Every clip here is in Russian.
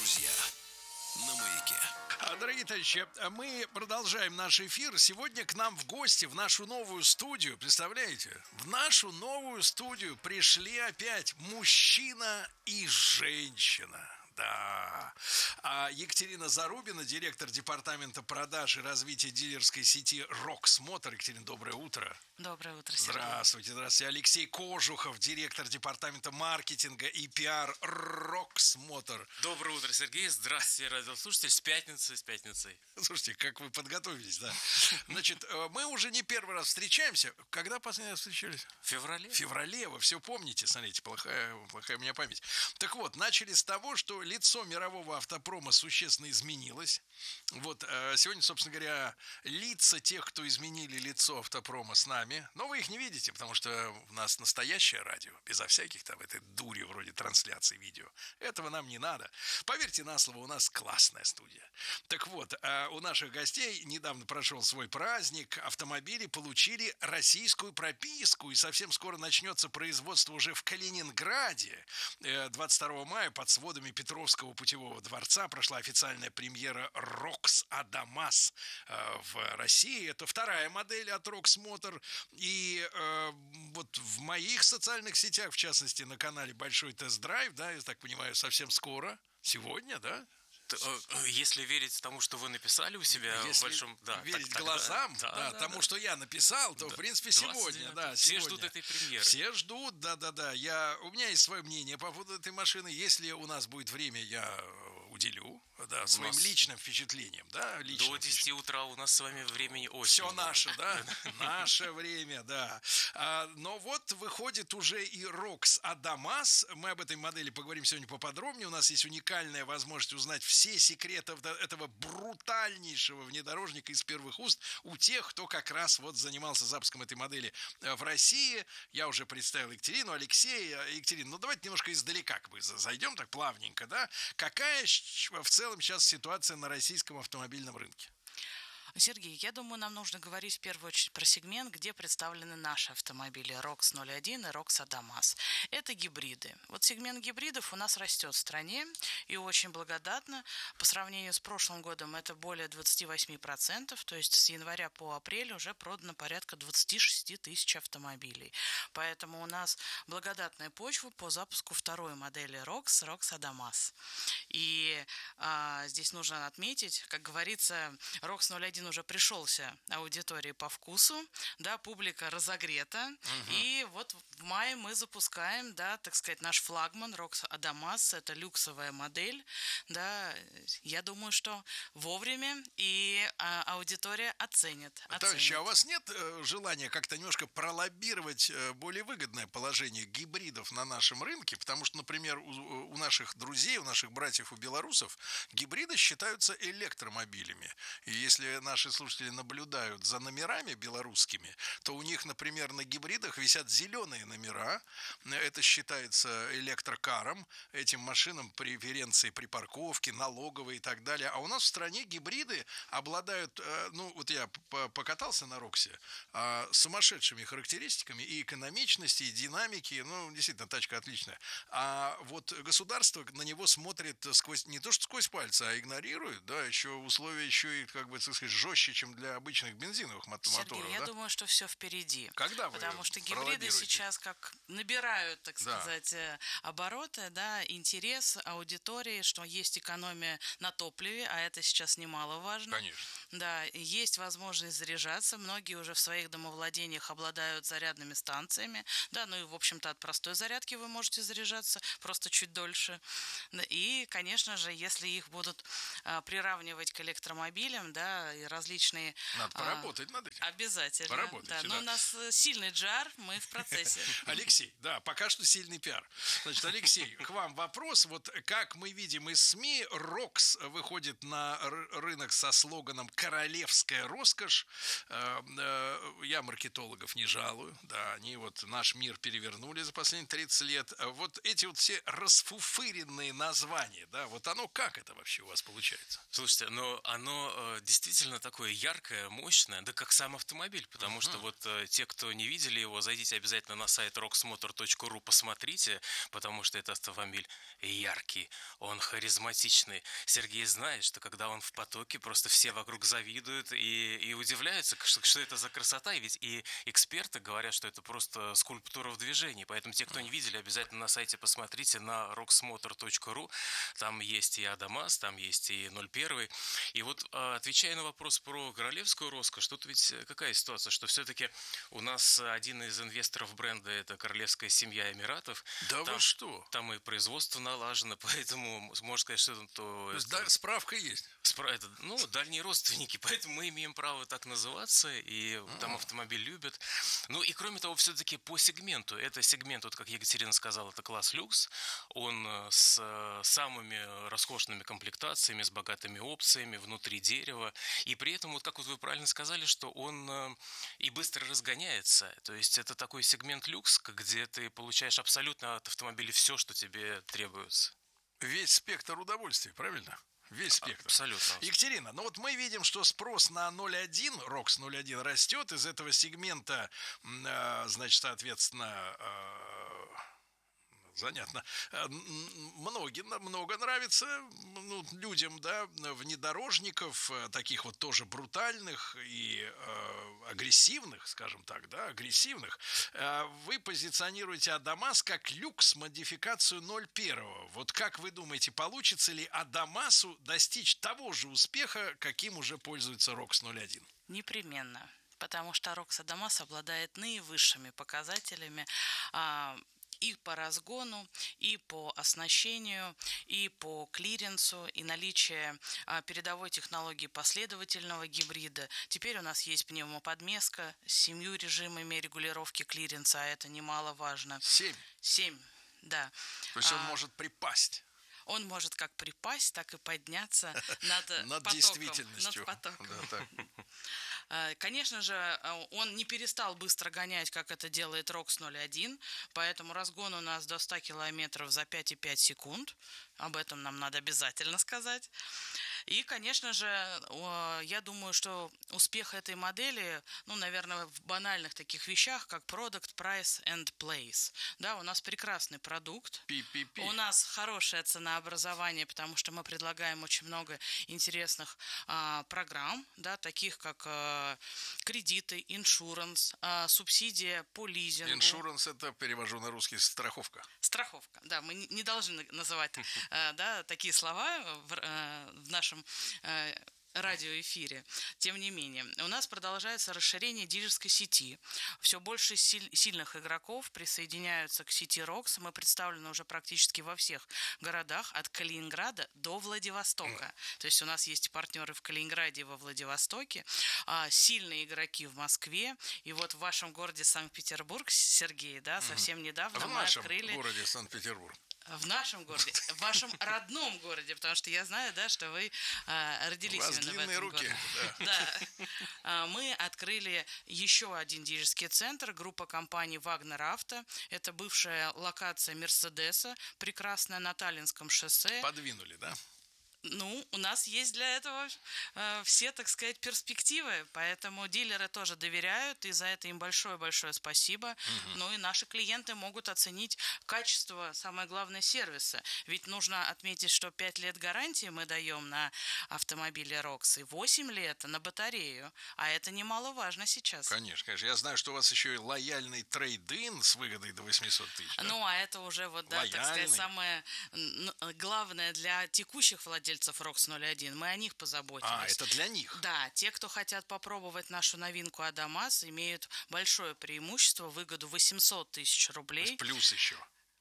друзья на Маяке. Дорогие товарищи, мы продолжаем наш эфир. Сегодня к нам в гости, в нашу новую студию, представляете? В нашу новую студию пришли опять мужчина и женщина. Да. Екатерина Зарубина, директор департамента продаж и развития дилерской сети «Рокс Мотор». Екатерина, доброе утро. Доброе утро, Сергей. Здравствуйте, здравствуйте. Алексей Кожухов, директор департамента маркетинга и пиар «Рокс Мотор». Доброе утро, Сергей. Здравствуйте, радиослушатели. С пятницей. Слушайте, как вы подготовились, да. Значит, мы уже не первый раз встречаемся. Когда последний раз встречались? В феврале. В феврале, вы все помните, смотрите, плохая у меня память. Так вот, начали с того, что лицо мирового автопрома существенно изменилось. Вот, сегодня, собственно говоря, лица тех, кто изменили лицо автопрома с нами. Но вы их не видите, потому что у нас настоящее радио, безо всяких там этой дури вроде трансляции видео. Этого нам не надо. Поверьте на слово, у нас классная студия. Так вот, у наших гостей недавно прошел свой праздник. Автомобили получили российскую прописку, и совсем скоро начнется производство уже в Калининграде. 22 мая под сводами Петровского путевого дворца прошла официальная премьера «Рокс Адамас» в России. Это вторая модель от «Рокс Мотор». И вот в моих социальных сетях, в частности, на канале «Большой тест-драйв», да, я так понимаю, совсем скоро, сегодня, да? Если верить тому, что вы написали у себя в большом... Да, верить глазам, тому, что я написал, то, в принципе, сегодня, да. Все ждут этой премьеры. Все ждут, да. У меня есть свое мнение по поводу этой машины. Если у нас будет время, я уделю, да, своим личным впечатлением, да. До 10 утра у нас с вами времени очень все много. наше, да, наше время, да. Но вот выходит уже и «Рокс Адамас». Мы об этой модели поговорим сегодня поподробнее. У нас есть уникальная возможность узнать все секреты этого брутальнейшего внедорожника из первых уст у тех, кто как раз вот занимался запуском этой модели в России. Я уже представил Екатерину, Алексея. Екатерина, ну давайте немножко издалека зайдем так плавненько, да. Какая в целом сейчас ситуация на российском автомобильном рынке? Сергей, я думаю, нам нужно говорить в первую очередь про сегмент, где представлены наши автомобили «Рокс 01» и «Рокс Адамас». Это гибриды. Вот сегмент гибридов у нас растет в стране и очень благодатно. По сравнению с прошлым годом это более 28%, то есть с января по апрель уже продано порядка 26 тысяч автомобилей. Поэтому у нас благодатная почва по запуску второй модели «Рокс» Адамас. И здесь нужно отметить, как говорится, «Рокс 01» уже пришелся аудитории по вкусу, да, публика разогрета, и вот в мае мы запускаем, да, так сказать, наш флагман «Рокс Адамас», это люксовая модель, да, я думаю, что вовремя, и аудитория оценит. Товарищи, а у вас нет желания как-то немножко пролоббировать более выгодное положение гибридов на нашем рынке? Потому что, например, у наших друзей, у наших братьев, у белорусов гибриды считаются электромобилями. И если наши слушатели наблюдают за номерами белорусскими, то у них, например, на гибридах висят зеленые номера. Это считается электрокаром. Этим машинам преференции при парковке, налоговые и так далее. А у нас в стране гибриды обладают, ну вот я покатался на «Роксе», сумасшедшими характеристиками и экономичности, и динамики. Ну, действительно, тачка отличная. А вот государство на него смотрит сквозь, не то что сквозь пальцы, а игнорирует, да, еще условия еще и, как бы, так сказать, жестче, чем для обычных бензиновых моторов. Сергей, я думаю, что все впереди. Когда вы Потому что гибриды сейчас как набирают, так сказать, обороты, да, интерес аудитории, что есть экономия на топливе, а это сейчас немаловажно. Конечно. Да, есть возможность заряжаться. Многие уже в своих домовладениях обладают зарядными станциями. Да, ну и, в общем-то, от простой зарядки вы можете заряжаться просто чуть дольше. И, конечно же, если их будут приравнивать к электромобилям, да, и различные... Надо поработать над этим. Обязательно. Поработать, да. Но у нас сильный джар, мы в процессе. Алексей, да, пока что сильный пиар. Значит, Алексей, к вам вопрос. Вот как мы видим из СМИ, «Рокс» выходит на рынок со слоганом «Королевская роскошь». Я маркетологов не жалую. Да, они вот наш мир перевернули за последние 30 лет. Вот эти вот все расфуфыренные названия, да, вот оно как это вообще у вас получается? Слушайте, но оно действительно действительно такое яркое, мощное, да как сам автомобиль, потому что вот те, кто не видели его, зайдите обязательно на сайт roxmotor.ru, посмотрите, потому что этот автомобиль яркий, он харизматичный. Сергей знает, что когда он в потоке, просто все вокруг завидуют и удивляются, что это за красота, и ведь и эксперты говорят, что это просто скульптура в движении, поэтому те, кто не видели, обязательно на сайте посмотрите на roxmotor.ru, там есть и Адамас, там есть и 01. И вот отвечая на вопрос про королевскую роскошь, тут ведь какая ситуация, что все-таки у нас один из инвесторов бренда — это королевская семья Эмиратов. Да там, вы что? Там и производство налажено, поэтому можно сказать, что То есть, да, справка есть. дальние родственники, поэтому мы имеем право так называться, и там автомобиль любят. Ну и кроме того, все-таки по сегменту, это сегмент, вот как Екатерина сказала, это класс люкс, он с самыми роскошными комплектациями, с богатыми опциями, внутри дерева, и при этом, вот как вот вы правильно сказали, что он и быстро разгоняется, то есть это такой сегмент люкс, где ты получаешь абсолютно от автомобиля все, что тебе требуется. Весь спектр удовольствий, правильно? Весь спектр. Абсолютно. Екатерина, ну вот мы видим, что спрос на 0.1, ROX 0.1 растет. Из этого сегмента, значит, соответственно, занятно. Много нравится людям, да, внедорожников, таких вот тоже брутальных и агрессивных, скажем так, да, агрессивных. Вы позиционируете Адамас как люкс-модификацию 0.1. Вот как вы думаете, получится ли Адамасу достичь того же успеха, каким уже пользуется ROX 0.1? Непременно. Потому что ROX Адамас обладает наивысшими показателями и по разгону, и по оснащению, и по клиренсу, и наличие передовой технологии последовательного гибрида. Теперь у нас есть пневмоподмеска с 7 режимами регулировки клиренса, а это немаловажно. 7. 7, да. То есть он может припасть. Он может как припасть, так и подняться над потоком, действительностью. над потоком. Да, так. Конечно же, он не перестал быстро гонять, как это делает ROX 0.1, поэтому разгон у нас до 100 километров за 5,5 секунд. Об этом нам надо обязательно сказать. И, конечно же, я думаю, что успех этой модели, наверное, в банальных таких вещах, как Product, Price and Place. Да, у нас прекрасный продукт. У нас хорошее ценообразование, потому что мы предлагаем очень много интересных программ, да, таких как кредиты, иншуранс, субсидия по лизингу. Иншуранс — это, перевожу на русский, страховка. Страховка, да, мы не должны называть такие слова в нашем радиоэфире. Тем не менее, у нас продолжается расширение дилерской сети. Все больше сильных игроков присоединяются к сети ROX. Мы представлены уже практически во всех городах, от Калининграда до Владивостока. То есть у нас есть партнеры в Калининграде и во Владивостоке, сильные игроки в Москве. И вот в вашем городе Санкт-Петербург, Сергей, да, совсем недавно мы открыли... В городе Санкт-Петербург. В нашем городе, в вашем родном городе, потому что я знаю, да, что вы родились именно в этом руки, городе. Да. Мы открыли еще один дилерский центр, группа компаний Wagner Auto. Это бывшая локация Мерседеса, прекрасная на Таллинском шоссе. Подвинули, да? У нас есть для этого все, так сказать, перспективы, поэтому дилеры тоже доверяют, и за это им большое-большое спасибо. И наши клиенты могут оценить качество, самое главное, сервиса. Ведь нужно отметить, что 5 лет гарантии мы даем на автомобили ROX и 8 лет на батарею, а это немаловажно сейчас. Конечно, конечно. Я знаю, что у вас еще и лояльный трейд-ин с выгодой до 800 тысяч. Да? А это уже, так сказать, самое главное для текущих владельцев ROX 0.1, мы о них позаботились. Это для них? Да, те, кто хотят попробовать нашу новинку Адамас, имеют большое преимущество, выгоду 800 тысяч рублей. То есть плюс еще.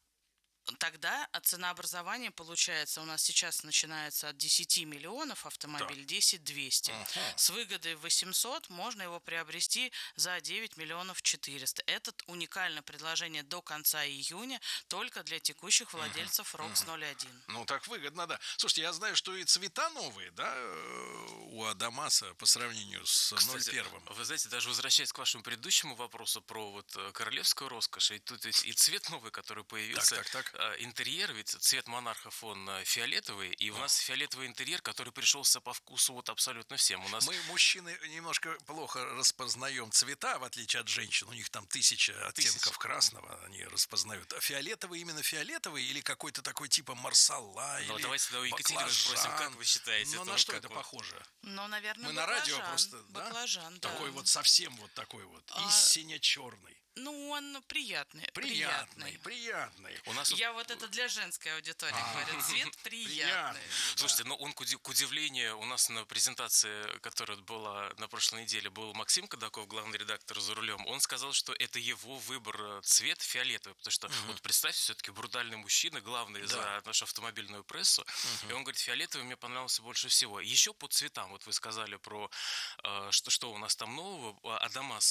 Тогда ценообразование получается, у нас сейчас начинается от 10 миллионов автомобиль, 10 200. С выгодой 800 можно его приобрести за 9 миллионов 400. Это уникальное предложение до конца июня только для текущих владельцев ROX 0.1. Так выгодно, да. Слушайте, я знаю, что и цвета новые, да, у Адамаса по сравнению с 0.1. Вы знаете, даже возвращаясь к вашему предыдущему вопросу про королевскую роскошь, и тут и цвет новый, который появился. Так. интерьер, ведь цвет монархов, он фиолетовый, и у нас фиолетовый интерьер, который пришелся по вкусу вот абсолютно всем. У нас... Мы, мужчины, немножко плохо распознаем цвета, в отличие от женщин. У них там тысяча оттенков красного, они распознают. А фиолетовый именно фиолетовый или какой-то такой типа марсала? Ну, или давайте у Екатерины спросим, как вы считаете? Ну, это на что как это вот? похоже? Ну, наверное, Мы на радио просто, баклажан, да? да. Такой вот совсем вот такой вот, истинно черный. Ну, он приятный. Приятный. У нас Я вот это для женской аудитории говорю. Цвет приятный. Слушайте, ну он, к удивлению, у нас на презентации, которая была на прошлой неделе, был Максим Кадаков, главный редактор «За рулем». Он сказал, что это его выбор цвет фиолетовый, потому что, вот представьте, все-таки брутальный мужчина, главный за нашу автомобильную прессу, и он говорит, фиолетовый мне понравился больше всего. Еще по цветам, вот вы сказали про, что у нас там нового, Адамас,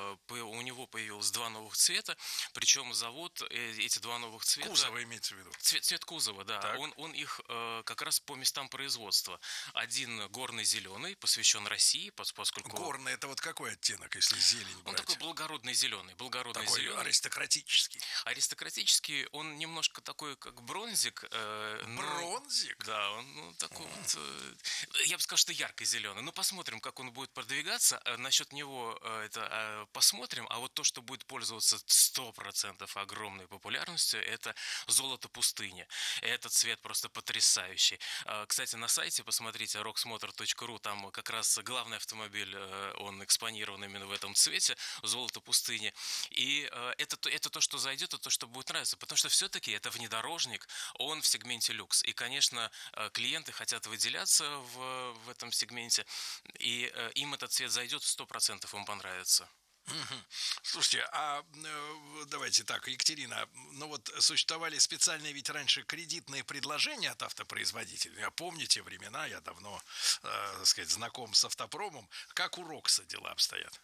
у него появилось 2 новых цвета, причем завод эти 2 новых цвета... Кузова имеется в виду. Цвет кузова, да. Он их как раз по местам производства. Один горный зеленый, посвящен России, поскольку... Горный — это вот какой оттенок, если зелень брать? Он такой благородный зеленый. Такой зеленый. Аристократический. Аристократический, он немножко такой, как бронзик. Бронзик? Да, он такой вот... Я бы сказал, что яркий зеленый. Ну, посмотрим, как он будет продвигаться. Насчет него это посмотрим. А вот то, что будет пользоваться 100% огромной популярностью, это золото пустыни. Этот цвет просто потрясающий. Кстати, на сайте посмотрите roxmotor.ru, там как раз главный автомобиль, он экспонирован именно в этом цвете, золото пустыни. И это то, что зайдет, это то, что будет нравиться, потому что все-таки это внедорожник, он в сегменте люкс. И, конечно, клиенты хотят выделяться в этом сегменте, и им этот цвет зайдет, 100% им понравится. Слушайте, давайте так, Екатерина, ну вот существовали специальные ведь раньше кредитные предложения от автопроизводителей. Помните времена, я давно, так сказать, знаком с автопромом. Как у Рокса дела обстоят?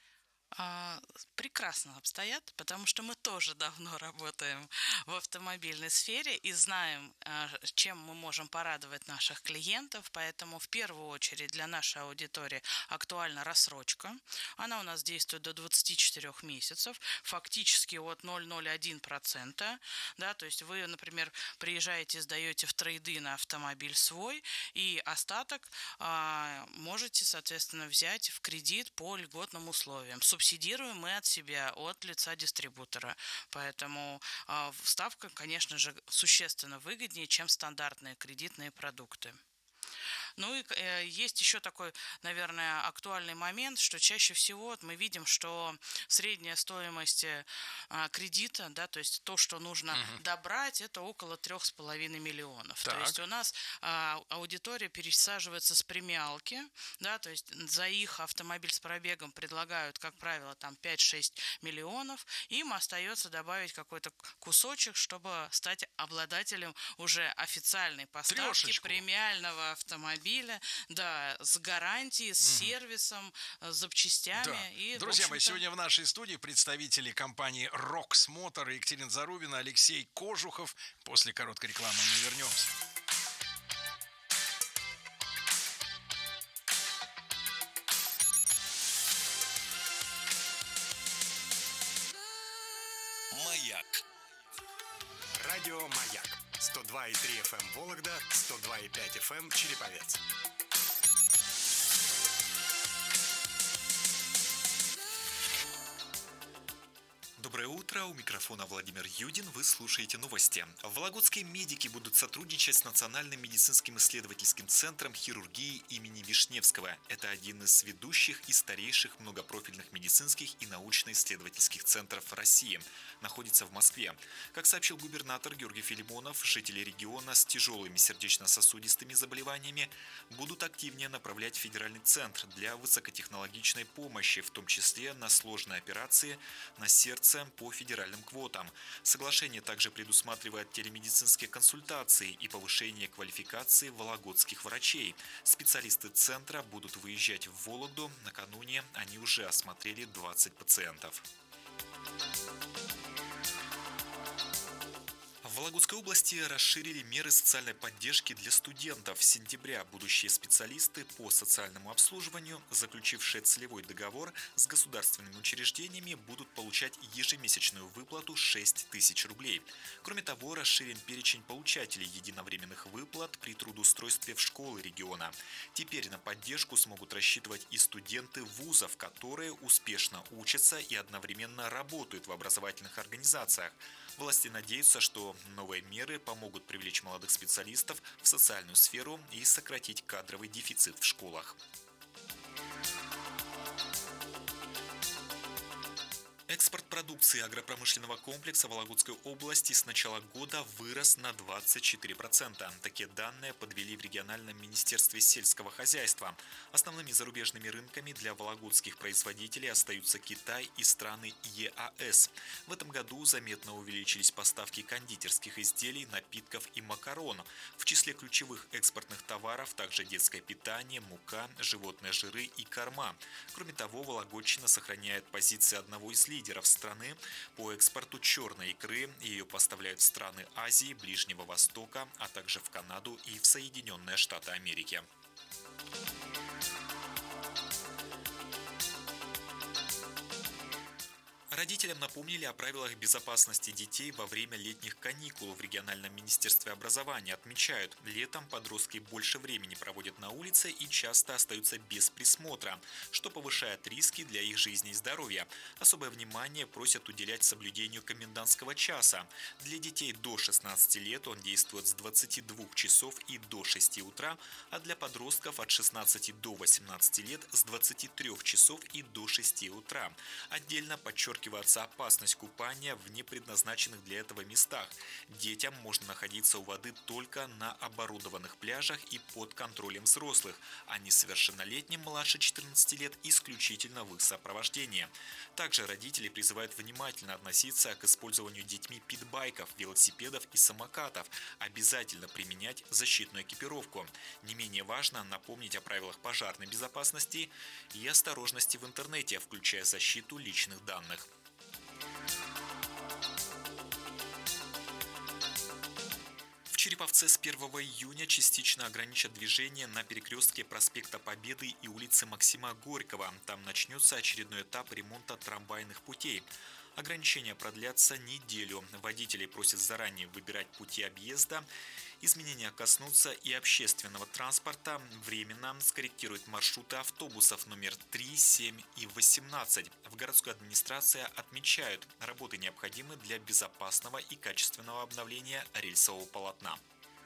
Прекрасно обстоят, потому что мы тоже давно работаем в автомобильной сфере и знаем, чем мы можем порадовать наших клиентов, поэтому в первую очередь для нашей аудитории актуальна рассрочка. Она у нас действует до 24 месяцев, фактически от 0,01%. Да, то есть вы, например, приезжаете, сдаете в трейды на автомобиль свой, и остаток можете, соответственно, взять в кредит по льготным условиям. Субсидируем мы от себя, от лица дистрибутора. Поэтому ставка, конечно же, существенно выгоднее, чем стандартные кредитные продукты. Ну и есть еще такой, наверное, актуальный момент, что чаще всего мы видим, что средняя стоимость кредита, да, то есть то, что нужно добрать, это около 3,5 миллионов. Так. То есть у нас аудитория пересаживается с премиалки, да, то есть за их автомобиль с пробегом предлагают, как правило, там 5-6 миллионов, им остается добавить какой-то кусочек, чтобы стать обладателем уже официальной поставки премиального автомобиля, да, с гарантией, с сервисом, с запчастями. Да. И, друзья мои, сегодня в нашей студии представители компании Rox Motor, Екатерина Зарубина, Алексей Кожухов. После короткой рекламы мы вернемся. Маяк. Радио «Маяк». 102,3 FM Вологда, 102,5 FM Череповец. Доброе утро, у микрофона Владимир Юдин, вы слушаете новости. Вологодские медики будут сотрудничать с Национальным медицинским исследовательским центром хирургии имени Вишневского. Это один из ведущих и старейших многопрофильных медицинских и научно-исследовательских центров России. Находится в Москве. Как сообщил губернатор Георгий Филимонов, жители региона с тяжелыми сердечно-сосудистыми заболеваниями будут активнее направлять в федеральный центр для высокотехнологичной помощи, в том числе на сложные операции на сердце по федеральным квотам. Соглашение также предусматривает телемедицинские консультации и повышение квалификации вологодских врачей. Специалисты центра будут выезжать в Вологду. Накануне они уже осмотрели 20 пациентов. В Вологодской области расширили меры социальной поддержки для студентов. С сентября будущие специалисты по социальному обслуживанию, заключившие целевой договор с государственными учреждениями, будут получать ежемесячную выплату 6 тысяч рублей. Кроме того, расширен перечень получателей единовременных выплат при трудоустройстве в школы региона. Теперь на поддержку смогут рассчитывать и студенты вузов, которые успешно учатся и одновременно работают в образовательных организациях. Власти надеются, что новые меры помогут привлечь молодых специалистов в социальную сферу и сократить кадровый дефицит в школах. Экспорт продукции агропромышленного комплекса Вологодской области с начала года вырос на 24%. Такие данные подвели в региональном министерстве сельского хозяйства. Основными зарубежными рынками для вологодских производителей остаются Китай и страны ЕАЭС. В этом году заметно увеличились поставки кондитерских изделий, напитков и макарон. В числе ключевых экспортных товаров также детское питание, мука, животные жиры и корма. Кроме того, Вологодчина сохраняет позиции одного из лидеров страны по экспорту черной икры. Ее поставляют в страны Азии, Ближнего Востока, а также в Канаду и в Соединенные Штаты Америки. Родителям напомнили о правилах безопасности детей во время летних каникул. В региональном министерстве образования отмечают, летом подростки больше времени проводят на улице и часто остаются без присмотра, что повышает риски для их жизни и здоровья. Особое внимание просят уделять соблюдению комендантского часа. Для детей до 16 лет он действует с 22 часов и до 6 утра, а для подростков от 16 до 18 лет с 23 часов и до 6 утра. Отдельно подчеркивается опасность купания в непредназначенных для этого местах. Детям можно находиться у воды только на оборудованных пляжах и под контролем взрослых, а несовершеннолетним младше 14 лет исключительно в их сопровождении. Также родители призывают внимательно относиться к использованию детьми питбайков, велосипедов и самокатов, обязательно применять защитную экипировку. Не менее важно напомнить о правилах пожарной безопасности и осторожности в интернете, включая защиту личных данных. В Череповце с 1 июня частично ограничат движение на перекрестке проспекта Победы и улицы Максима Горького. Там начнется очередной этап ремонта трамвайных путей. Ограничения продлятся неделю. Водителей просят заранее выбирать пути объезда. Изменения коснутся и общественного транспорта. Временно скорректируют маршруты автобусов номер 3, 7 и 18. В городской администрации отмечают, работы необходимы для безопасного и качественного обновления рельсового полотна.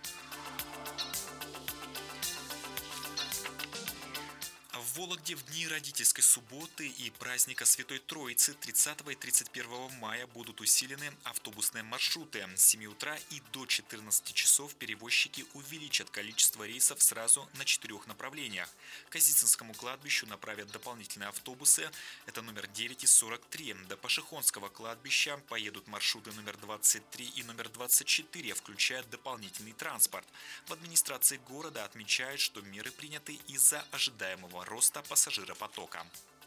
В Вологде в дни родительской субботы и праздника Святой Троицы 30 и 31 мая будут усилены автобусные маршруты. С 7 утра и до 14 часов перевозчики увеличат количество рейсов сразу на 4 направлениях. К Казицинскому кладбищу направят дополнительные автобусы. Это номер 9 и 43. До Пашихонского кладбища поедут маршруты номер 23 и номер 24, включая дополнительный транспорт. В администрации города отмечают, что меры приняты из-за ожидаемого роста пассажиропотока.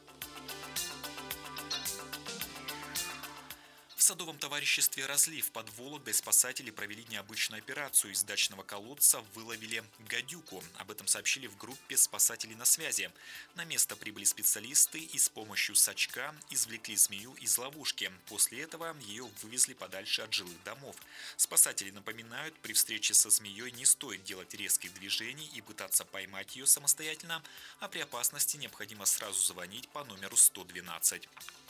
В садовом товариществе «Разлив» под Вологдой спасатели провели необычную операцию. Из дачного колодца выловили гадюку. Об этом сообщили в группе спасателей на связи. На место прибыли специалисты и с помощью сачка извлекли змею из ловушки. После этого ее вывезли подальше от жилых домов. Спасатели напоминают, при встрече со змеей не стоит делать резких движений и пытаться поймать ее самостоятельно, а при опасности необходимо сразу звонить по номеру 112.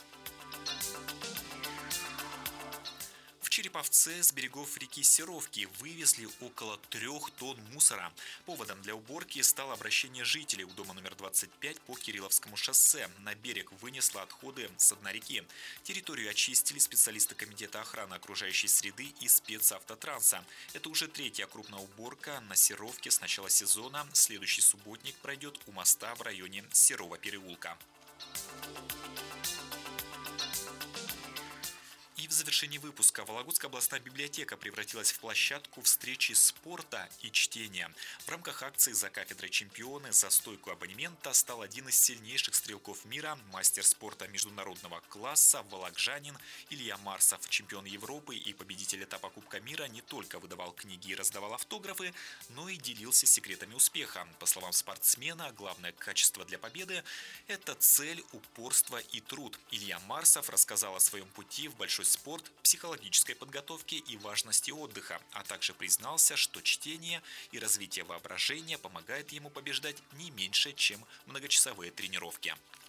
В Череповце с берегов реки Серовки вывезли около 3 тонн мусора. Поводом для уборки стало обращение жителей у дома номер 25 по Кирилловскому шоссе. На берег вынесло отходы с дна реки. Территорию очистили специалисты Комитета охраны окружающей среды и спецавтотранса. Это уже 3-я крупная уборка на Серовке с начала сезона. Следующий субботник пройдет у моста в районе Серого переулка. И в завершении выпуска Вологодская областная библиотека превратилась в площадку встречи спорта и чтения. В рамках акции «За кафедрой чемпионы» за стойку абонемента стал один из сильнейших стрелков мира, мастер спорта международного класса, волокжанин Илья Марсов. Чемпион Европы и победитель этапа Кубка мира не только выдавал книги и раздавал автографы, но и делился секретами успеха. По словам спортсмена, главное качество для победы – это цель, упорство и труд. Илья Марсов рассказал о своем пути в большой спорт, психологической подготовке и важности отдыха, а также признался, что чтение и развитие воображения помогает ему побеждать не меньше, чем многочасовые тренировки.